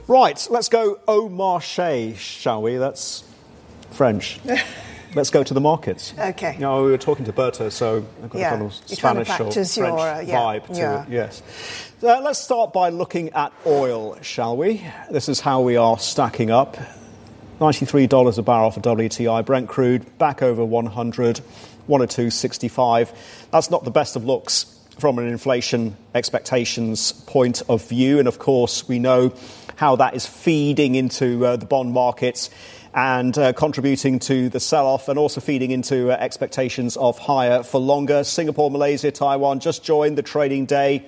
Right, let's go au marché, shall we? That's French. Let's go to the markets. Okay. We were talking to Berta, so I've got a kind of Spanish or French vibe to it. Yes. Let's start by looking at oil, shall we? This is how we are stacking up. $93 a barrel for WTI. Brent crude back over 100, 102.65. That's not the best of looks from an inflation expectations point of view. And of course, we know how that is feeding into the bond markets and contributing to the sell-off and also feeding into expectations of higher for longer. Singapore, Malaysia, Taiwan just joined the trading day.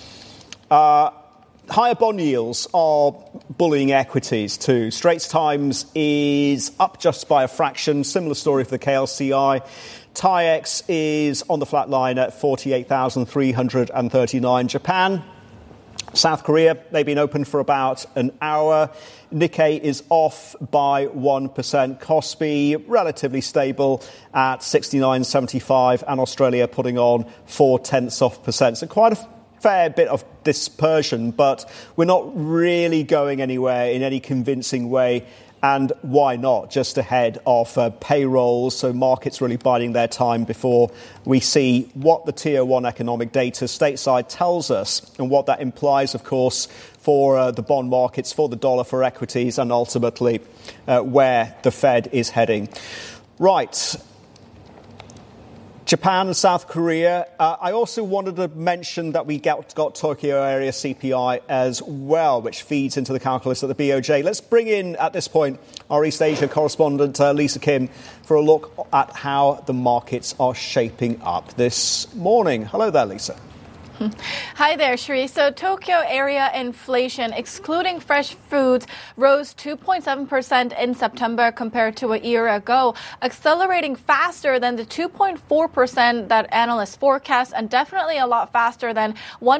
Higher bond yields are bullying equities too. Straits Times is up just by a fraction. Similar story for the KLCI. TAIEX is on the flat line at 48,339. Japan, South Korea, they've been open for about an hour. Nikkei is off by 1%. Kospi, relatively stable at 69.75. And Australia putting on 0.4%. So quite a fair bit of dispersion, but we're not really going anywhere in any convincing way. And why not? Just ahead of payrolls, so markets really biding their time before we see what the Tier 1 economic data stateside tells us and what that implies, of course, for the bond markets, for the dollar, for equities, and ultimately where the Fed is heading. Right. Japan and South Korea. I also wanted to mention that we got Tokyo area CPI as well, which feeds into the calculus at the BOJ. Let's bring in, at this point, our East Asia correspondent, Lisa Kim, for a look at how the markets are shaping up this morning. Hello there, Lisa. Hi there, Sri. So Tokyo area inflation, excluding fresh foods, rose 2.7% in September compared to a year ago, accelerating faster than the 2.4% that analysts forecast, and definitely a lot faster than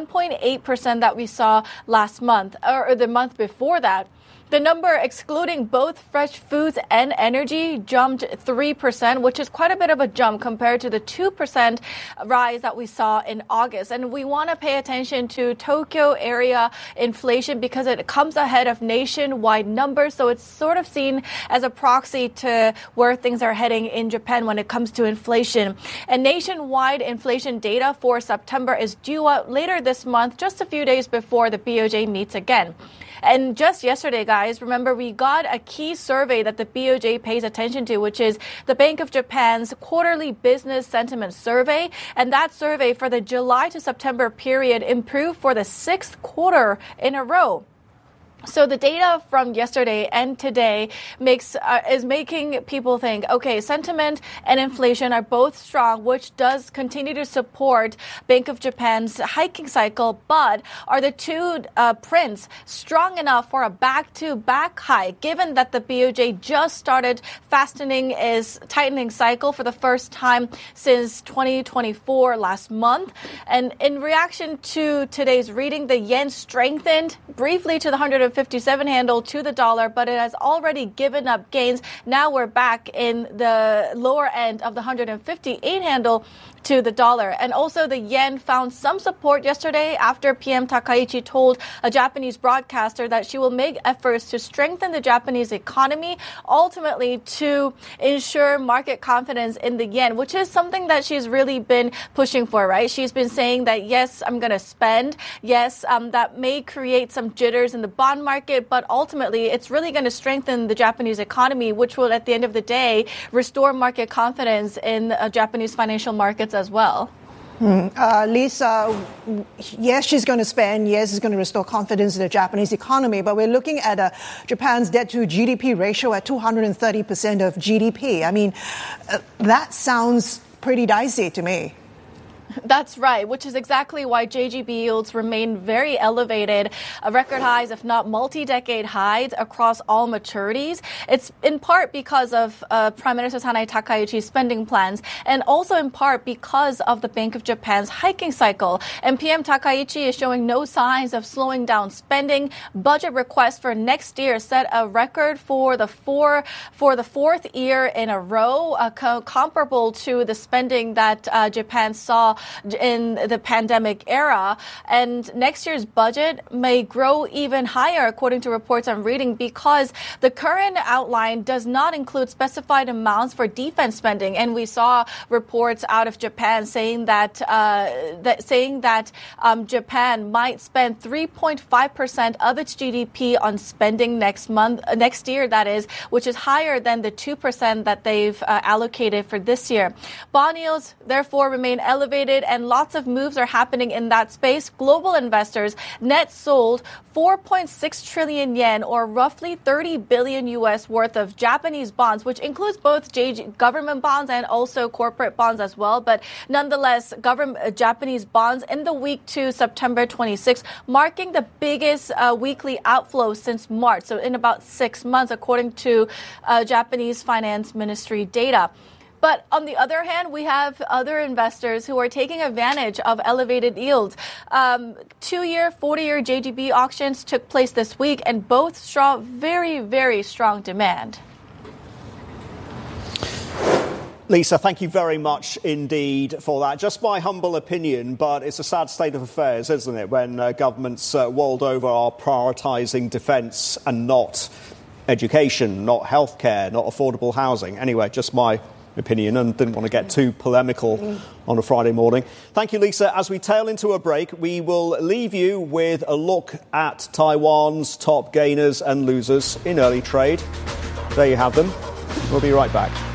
1.8% that we saw last month, or the month before that. The number excluding both fresh foods and energy jumped 3%, which is quite a bit of a jump compared to the 2% rise that we saw in August. And we want to pay attention to Tokyo area inflation because it comes ahead of nationwide numbers. So it's sort of seen as a proxy to where things are heading in Japan when it comes to inflation. And nationwide inflation data for September is due out later this month, just a few days before the BOJ meets again. And just yesterday, guys, remember we got a key survey that the BOJ pays attention to, which is the Bank of Japan's quarterly business sentiment survey. And that survey for the July to September period improved for the 6th quarter in a row. So the data from yesterday and today is making people think, okay, sentiment and inflation are both strong, which does continue to support Bank of Japan's hiking cycle. But are the two prints strong enough for a back-to-back hike, given that the BOJ just started tightening cycle for the first time since 2024 last month? And in reaction to today's reading, the yen strengthened briefly to the 157 handle to the dollar, but it has already given up gains. Now we're back in the lower end of the 158 handle to the dollar. And also the yen found some support yesterday after PM Takaichi told a Japanese broadcaster that she will make efforts to strengthen the Japanese economy, ultimately to ensure market confidence in the yen, which is something that she's really been pushing for, right? She's been saying that, yes, I'm going to spend. Yes, that may create some jitters in the bond market, but ultimately it's really going to strengthen the Japanese economy, which will, at the end of the day, restore market confidence in Japanese financial markets as well. Lisa, yes, she's going to spend. Yes, it's going to restore confidence in the Japanese economy. But we're looking at Japan's debt to GDP ratio at 230% of GDP. I mean, that sounds pretty dicey to me. That's right, which is exactly why JGB yields remain very elevated, record highs, if not multi-decade highs across all maturities. It's in part because of Prime Minister Sanai Takaichi's spending plans, and also in part because of the Bank of Japan's hiking cycle. And PM Takaichi is showing no signs of slowing down spending. Budget requests for next year set a record for the fourth year in a row, comparable to the spending that Japan saw in the pandemic era. And next year's budget may grow even higher, according to reports I'm reading, because the current outline does not include specified amounts for defense spending. And we saw reports out of Japan saying that Japan might spend 3.5% of its GDP on spending next year, that is, which is higher than the 2% that they've allocated for this year. Bond yields, therefore, remain elevated, and lots of moves are happening in that space. Global investors net sold 4.6 trillion yen, or roughly 30 billion US worth of Japanese bonds, which includes both government bonds and also corporate bonds as well. But nonetheless, Japanese bonds in the week to September 26, marking the biggest weekly outflow since March. So in about 6 months, according to Japanese Finance Ministry data. But on the other hand, we have other investors who are taking advantage of elevated yields. 2-year, 40-year JGB auctions took place this week, and both saw very, very strong demand. Lisa, thank you very much indeed for that. Just my humble opinion, but it's a sad state of affairs, isn't it, when governments world over are prioritising defence and not education, not healthcare, not affordable housing. Anyway, just my opinion, and didn't want to get too polemical on a Friday morning. Thank you, Lisa. As we tail into a break, we will leave you with a look at Taiwan's top gainers and losers in early trade. There you have them. We'll be right back.